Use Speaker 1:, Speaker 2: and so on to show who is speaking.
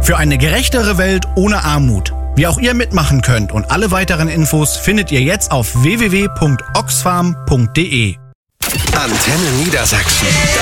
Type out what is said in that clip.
Speaker 1: Für eine gerechtere Welt ohne Armut. Wie auch ihr mitmachen könnt und alle weiteren Infos findet ihr jetzt auf www.oxfam.de.
Speaker 2: Antenne Niedersachsen.